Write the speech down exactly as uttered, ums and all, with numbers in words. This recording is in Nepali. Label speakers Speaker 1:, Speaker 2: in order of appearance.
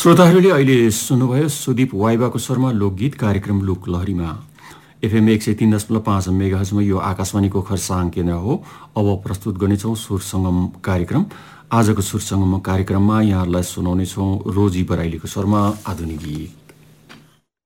Speaker 1: श्रोताहरूले अहिले सुन्नुभयो सुदीप वाइबाको स्वरमा लोकगीत कार्यक्रम लोकलहरीमा। एफएम एक सय तीन दशमलव पाँच मेगाहर्जमा यो आकाशवाणीको खरसाङ केन्द्र हो। अब प्रस्तुत गर्नेछौँ सुर सङ्गम कार्यक्रम। आजको सुर सङ्गम कार्यक्रममा यहाँहरूलाई सुनाउनेछौँ रोजी बराइलीको स्वरमा आधुनिक गीत।